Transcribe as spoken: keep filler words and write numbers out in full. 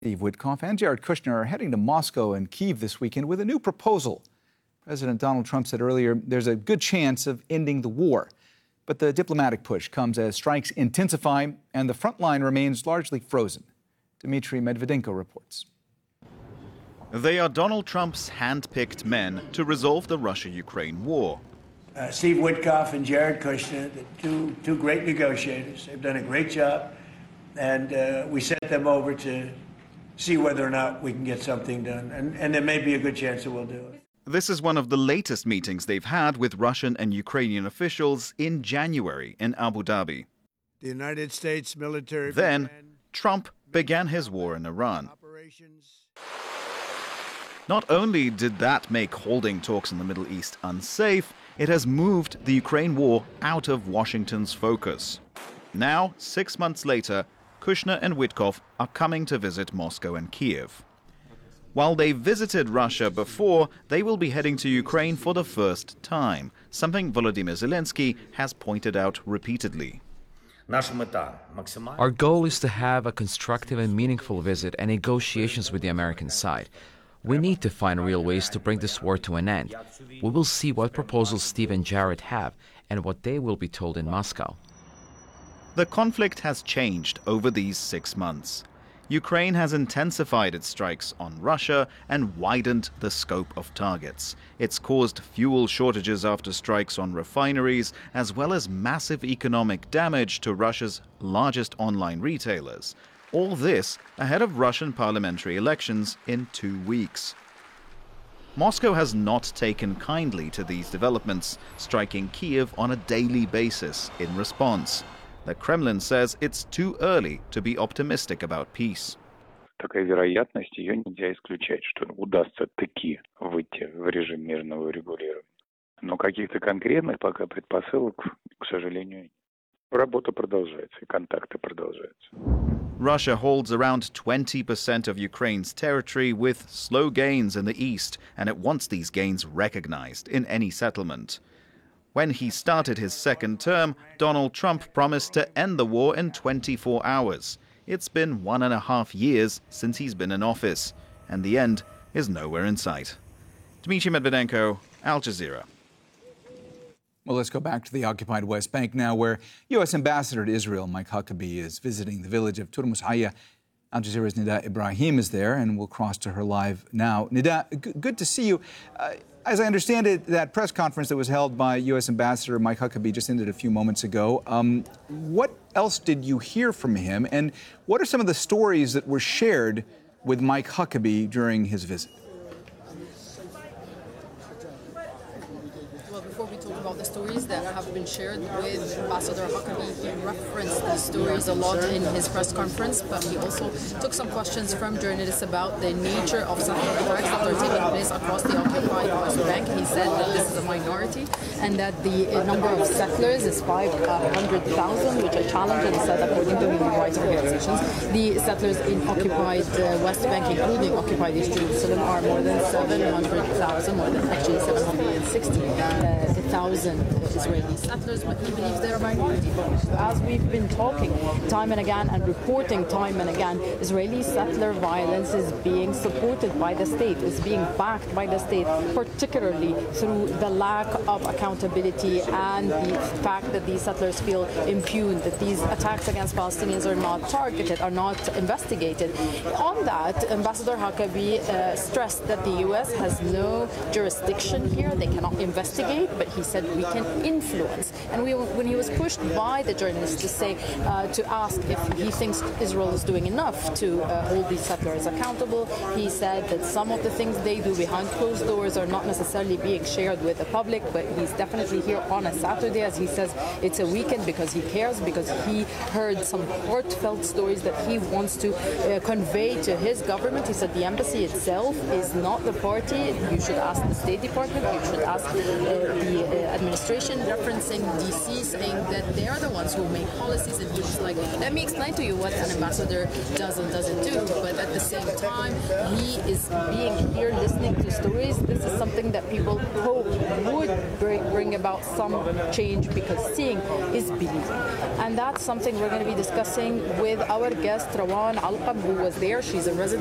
Steve Witkoff and Jared Kushner are heading to Moscow and Kyiv this weekend with a new proposal. President Donald Trump said earlier there's a good chance of ending the war. But the diplomatic push comes as strikes intensify and the front line remains largely frozen. Dmitry Medvedenko reports. They are Donald Trump's hand-picked men to resolve the Russia-Ukraine war. Uh, Steve Witkoff and Jared Kushner, the two, two great negotiators. They've done a great job. And uh, we sent them over to see whether or not we can get something done. And, and there may be a good chance that we'll do it. This is one of the latest meetings they've had with Russian and Ukrainian officials in January in Abu Dhabi. The United States military... Then, Trump began his war in Iran. Not only did that make holding talks in the Middle East unsafe, it has moved the Ukraine war out of Washington's focus. Now, six months later, Kushner and Witkoff are coming to visit Moscow and Kyiv. While they visited Russia before, they will be heading to Ukraine for the first time, something Volodymyr Zelensky has pointed out repeatedly. Our goal is to have a constructive and meaningful visit and negotiations with the American side. We need to find real ways to bring this war to an end. We will see what proposals Steve and Jared have and what they will be told in Moscow. The conflict has changed over these six months. Ukraine has intensified its strikes on Russia and widened the scope of targets. It's caused fuel shortages after strikes on refineries, as well as massive economic damage to Russia's largest online retailers. All this ahead of Russian parliamentary elections in two weeks. Moscow has not taken kindly to these developments, striking Kyiv on a daily basis in response. The Kremlin says it's too early to be optimistic about peace. Такая вероятность, ее нельзя исключать, что удастся таки выйти в режим мирного регулирования. Но каких-то конкретных пока предпосылок, к сожалению, нет. Работа продолжается, и контакты продолжаются. Russia holds around twenty percent of Ukraine's territory with slow gains in the east, and it wants these gains recognized in any settlement. When he started his second term, Donald Trump promised to end the war in twenty-four hours. It's been one and a half years since he's been in office, and the end is nowhere in sight. Dmitry Medvedenko, Al Jazeera. Well, let's go back to the occupied West Bank now, where U S Ambassador to Israel Mike Huckabee is visiting the village of Turmus Haya. Al Jazeera's Nida Ibrahim is there, and we'll cross to her live now. Nida, g- good to see you. Uh, as I understand it, that press conference that was held by U S Ambassador Mike Huckabee just ended a few moments ago. Um, what else did you hear from him, and what are some of the stories that were shared with Mike Huckabee during his visit? Before we talk about the stories that have been shared with Ambassador Huckabee, he referenced these stories a lot in his press conference, but he also took some questions from journalists about the nature of some of the attacks that are taking place across the occupied West Bank. He said that this is a minority and that the number of settlers is five hundred thousand, which I challenge, and said, according to human rights organizations, the settlers in occupied uh, West Bank, including occupied East Jerusalem, are more than seven hundred thousand, more than actually seven hundred sixty thousand Israeli settlers, but he believes they're a minority. But as we've been talking time and again and reporting time and again, Israeli settler violence is being supported by the state, is being backed by the state, particularly through the lack of accountability and the fact that these settlers feel impugned, that these attacks against Palestinians are not targeted, are not investigated. On that, Ambassador Huckabee uh, stressed that the U S has no jurisdiction here. They cannot investigate, but he said we can influence. And we, when he was pushed by the journalists to say, uh, to ask if he thinks Israel is doing enough to uh, hold these settlers accountable, he said that some of the things they do behind closed doors are not necessarily being shared with the public, but he's definitely here on a Saturday, as he says, it's a weekend because he cares, because he heard some heartfelt stories that he wants to uh, convey to his government. He said the embassy itself is not the party. You should ask the State Department, you should ask uh, the uh, administration, referencing D C, saying that they are the ones who make policies, and he was like, let me explain to you what an ambassador does and doesn't do, but at the same time he is being here listening to stories, this is something that people hope would bring, bring about some change, because seeing is believing. And that's something we're going to be discussing with our guest, Rawan Alqab, who was there. She's a resident